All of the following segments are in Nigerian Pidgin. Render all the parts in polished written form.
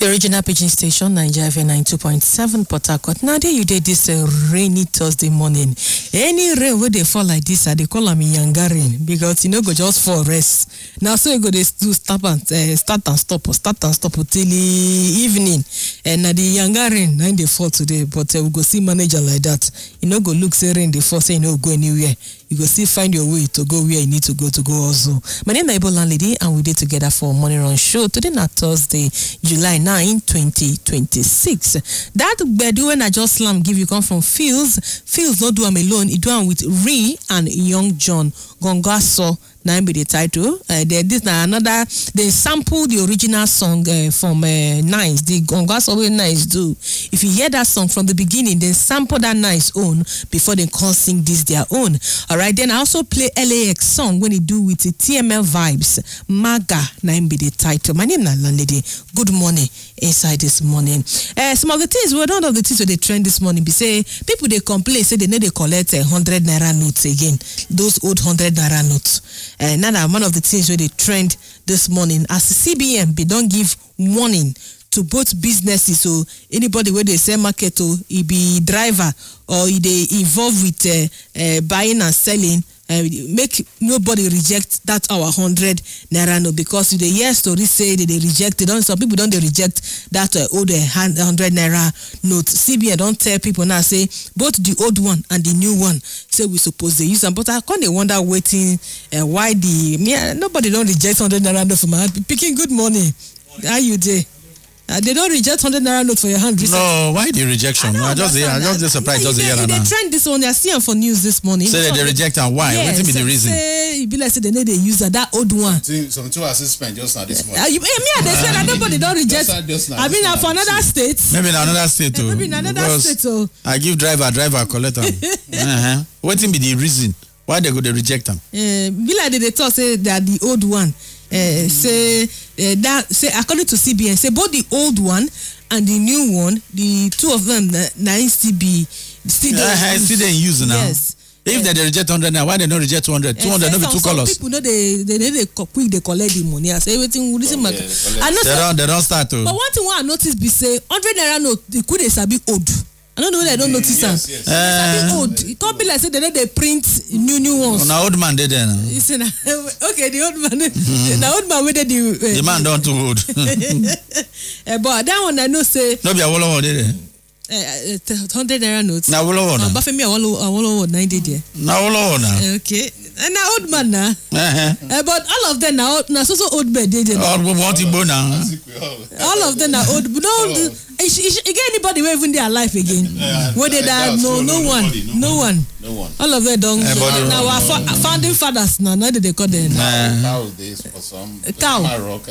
The original Pidgin station, Nigeria FM 92.7 Port Harcourt. Now, there you did this rainy Thursday morning. Any rain where they fall like this, they call them Yanga rain because go just for rest. Now, so you go to start and stop till the evening. And now the Yanga rain, now they fall today, but we go see manager like that. Go look say rain they fall, say go anywhere. You go still find your way to go where you need to go also. My name is Ibo Landlady, and we did together for Morning Run Show. Today, not Thursday, July 9, 2026. That bedu when I just slam give you come from Fields. Fields not do am alone. It do am with Ree and Young John Gongaso. Now be the title. This now another. They sample the original song from Nice. The Gongaso way Nice do. If you hear that song from the beginning, then sample that Nice own before they can sing this their own. All right. Then I also play LAX song when they do with the TML vibes. Maga. Now be the title. My name is Landlady. Good morning. Inside this morning. Some of the things, one of the things where they trend this morning be say people they complain say they need to collect 100 naira notes again. Those old 100 naira notes. Now one of the things where they trend this morning as the CBN they don't give warning to both businesses. So anybody where they sell market or he be driver or they involved with buying and selling. Make nobody reject that our 100 naira note because the year story say that they reject it. Some people don't reject that old 100 naira note. CBN don't tell people now say both the old one and the new one say we suppose they use them. But I can't wonder waiting why nobody don't reject 100 naira note for my hand. Picking good morning. How you day? They don't reject 100 naira note for your hand. No, why the rejection? I just surprised. They trend this one. I see them for news this morning. So they reject and why? Yes, what be the reason? Say, be like say they need to use that old one. Some two assistants just now this morning. They say that nobody don't reject. I mean, for another state. Maybe in another state too. Maybe in another state too. I give driver collect them. What be the reason why they go to reject them? Be like they talk say that the old one. Say according to CBN, say both the old one and the new one, the two of them still in use now. Yes. If they reject 100 now, why they don't reject 200? 200 no be two colors. People know they quick they collect the money. I say everything reason matter. They don't start to. But one thing I notice be say 100 naira note the could they sabi old. I don't know whether I don't notice them. Yes. Old. It can't be like say they print new ones. Now old man did there. You see, okay, the old man. The old man whether the man don't too old. But that one I know say. No be a whole did there. 100 naira notes. Now whole one. But for me, I want 90 there. Now whole one. Okay. And now old man now. But all of them now so old man they all want to go now. All of them are old. No, again anybody who even their life again. Where they die, no one. All of them don't. Now our founding fathers now they call them. Cows days for some. Cow.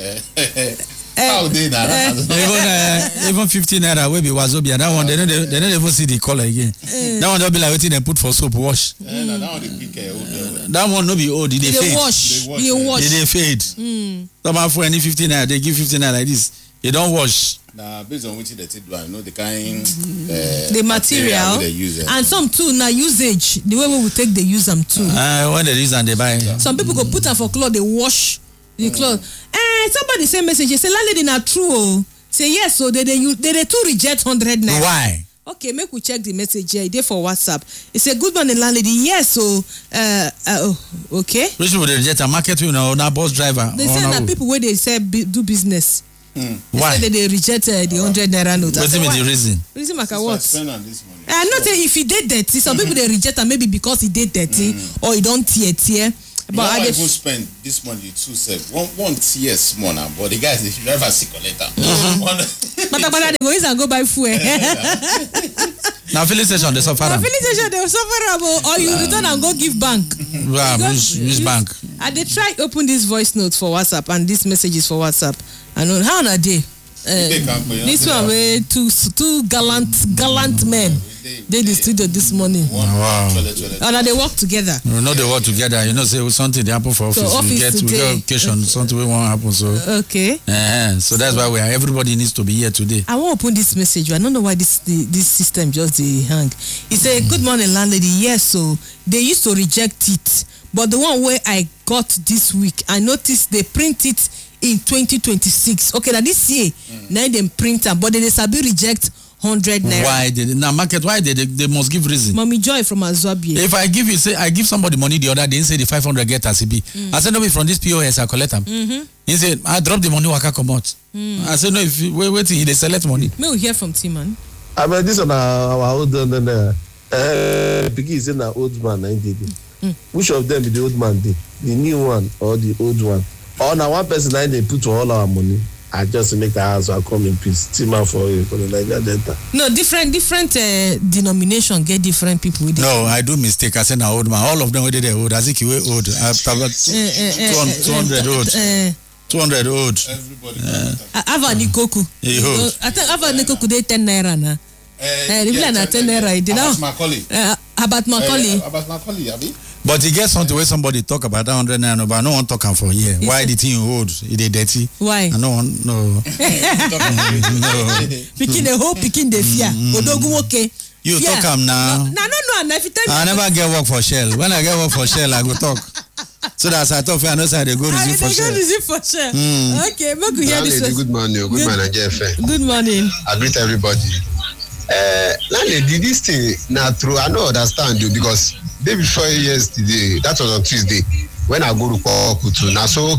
Even 15 naira will be wazobia. That one they don't even see the color again. That one they'll be like waiting and put for soap wash. That one no be old. They fade. Wash. They fade. Some for any 15 naira they give 15 naira like this. They don't wash. Now based on which they do, I know the kind the material they use and some too now usage. The way we will take they use them too. When they use and they buy. Some people go put them for clothes. They wash the clothes. Somebody send message. Say landlady na true. Say yes. So they too reject 100 naira. Why? Okay, make we check the message here. They for WhatsApp. It say good morning landlady. Yes. So okay. Which people they reject a market na bus driver. They say that people where they say do business. Why? They reject the 100 naira note. What's the reason? Reason like what? I'm not saying if he did dirty. Some people they reject and maybe because he did dirty or he don't tear. But I even spend this money too safe. One tier small now, but the guys if you ever see collector. But they go in and go buy fuel. Now filling station they suffer. Now filling station they suffer or you return and go give bank. Which bank? I they try open this voice note for WhatsApp and this messages for WhatsApp. I know how on a day. This one way two gallant men. They the studio this morning. Wow. And they work together. You know they work together. You know say something they happen for office. So we get occasion something won't happen. So okay. So that's why everybody needs to be here today. I want to open this message. I don't know why this system just hang. He said, "Good morning, landlady. Yes, so they used to reject it, but the one where I got this week, I noticed they print it in 2026. Okay, now this year, now them print am, but they sabi reject 100 naira. Why now market? Why they must give reason? Mommy Joy from Azwabie. If I give somebody money the other day, say the 500 get as it be. I said no, be from this POS I collect them. He said I drop the money waka come out. I said no, if wait till they select money. May we hear from T-Man? I mean this on our old Piki is in an old man 90. Which of them is the old man? The new one or the old one? Or now one person I they put all our money. I just make the house I come in peace. T-Man for the Niger Delta. No, different denomination get different people with it. No, I do mistake. I said an old man. All of them were they old. As if you were old. 200 old. 200 old. Everybody. Ava Nikoku. I think Ava Nikoku they 10 naira na. Really na 10 naira. About Macaulay. About Macaulay. About Macaulay, Abi. But he gets something where somebody talk about that 100 naira, but I don't want to talk for here. Why the thing you hold? It is dirty. Why? I don't want no. Picking the whole picking the fear. Odogu okay. You talk am now. No. If you tell me I never get work for Shell. When I get work for Shell, I go talk. So that's I thought I know say they go receive for Shell. Okay, make we hear this. Good morning, good morning, Jeff. Good morning. I greet everybody. Landlady, this thing now true. I don't understand you because day before yesterday, that was on Tuesday, when I go to Kutu, now so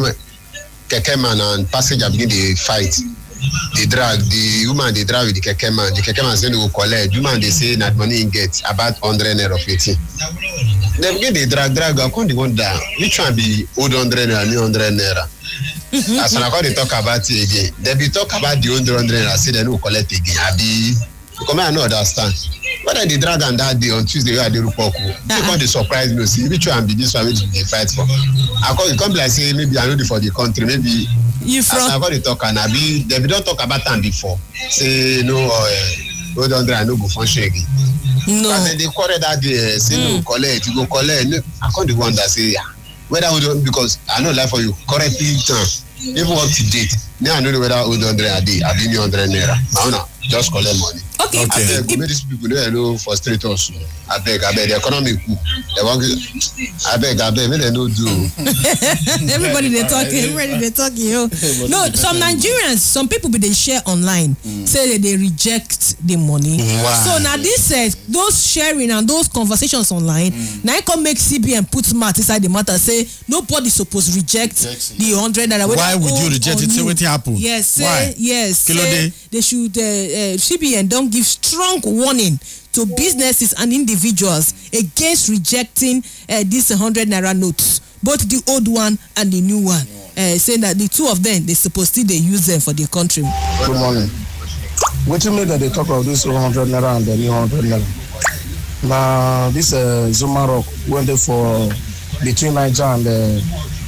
Kekeman and passenger begin the fight. They drag the woman, they drag with the Kekeman. The Kekeman say they will collect. The woman they say that money in get about 100 naira of 80. They begin the drag. I can't wonder which one be old 100 naira, new 100 naira. As I they talk about it again, they be talk about the old 100 naira, say they will collect again. I be come I don't understand. Whether the drag on that day on Tuesday where they report, they come they surprise me. See which one be this one which they fight for. I call it come like say maybe I know for the country maybe. You from? As I got the talk and I be they don't talk about time before. Say no, hold on, I no go function again. No. But then they quarrel that day. Say no, collect, you go collect. No, I can't the one that say whether we don't because I know life for you correctly time even up to date. Now I don't know whether hold 100 a day, I be me 100 naira. Now just collect money. Okay. I beg, make these people know frustrate us. I beg, the economy cool. They want I beg, make they no do. Everybody they talking. No, some Nigerians, some people be they share online, say that they reject the money. Wow. So now this says those sharing and those conversations online, now I can make CBN put smart inside the matter, say nobody supposed to reject the 100 naira. Why would you reject it? Say what happened? Yes, say, why? Yes. Say they should CBN don't give strong warning to businesses and individuals against rejecting these 100 naira notes, both the old one and the new one, saying that the two of them they supposed to they use them for the country. Good morning. What you mean that they talk about this 100 naira and the new 100 naira? Now this Zuma Rock went there for between Niger and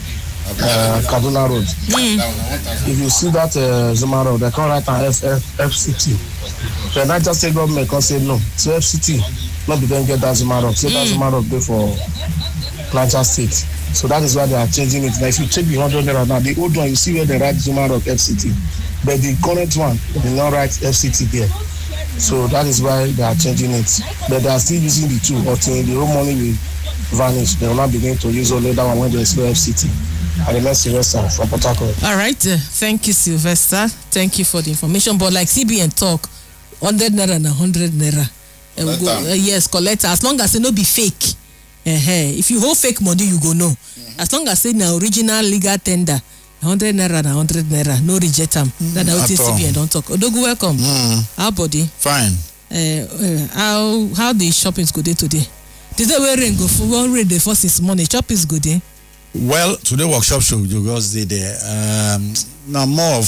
Kaduna Road. If you see that Zuma Road, they can't write an FCT. The Niger State government can say no. So FCT, not be then get that Zuma Road. Say that Zuma Road there for Niger State. So that is why they are changing it. Now if you check the 100 naira now, the old one you see where they write Zuma Road FCT, but the current one they not write FCT there. So that is why they are changing it. But they are still using the two until the whole money will vanish. They will not begin to use only that one when they spell FCT. And the next Sylvester from Port Harcourt. All right, thank you, Sylvester. Thank you for the information. But like CBN talk, 100 naira and 100 naira. Yes, collect as long as it no be fake. If you hold fake money, you go no. As long as it na original legal tender, 100 naira and 100 naira, no reject them. That what CBN don't talk. Odogu, welcome. How body? Fine. How the shopping's good day today? Today we rain go for one rain the first this morning. Shop is good day. Well, today workshop show you guys did there. Now more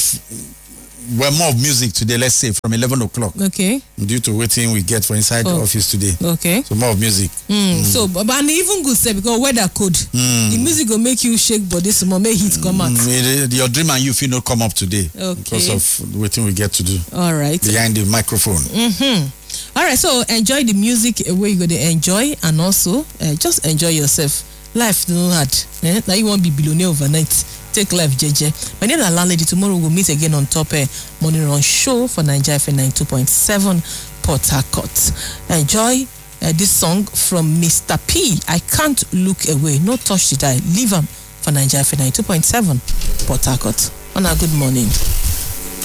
of music today. Let's say from 11 o'clock. Okay. Due to waiting we get for inside the office today. Okay. So more of music. So, but even good say because weather cold. The music will make you shake, but this more may heat come out. Your dream and you feel not come up today. Okay. Because of waiting we get to do. All right. Behind the microphone. All right. So enjoy the music where you go to enjoy, and also just enjoy yourself. Life no hard. Now you won't be billionaire overnight. Take life, JJ. My name is Landlady. Tomorrow we'll meet again on top Morning Run Show for Niger FM 92.7 Port Harcourt. Enjoy this song from Mr. P. I Can't Look Away. No touch the die. Leave him for Naija FM 92.7 Port Harcourt. On a good morning.